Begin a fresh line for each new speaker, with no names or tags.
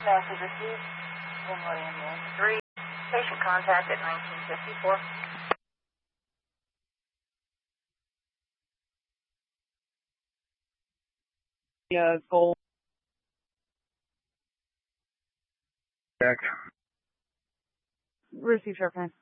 Message received. Inwood Ambulance 3. Patient contact at 1954.
Gold.
Check.
Receive, Sheriff.